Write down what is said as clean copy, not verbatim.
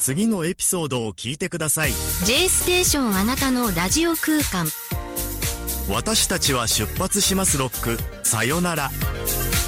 次のエピソードを聞いてください。 J ステーションあなたのラジオ空間。 私たちは出発しますロック。さよなら。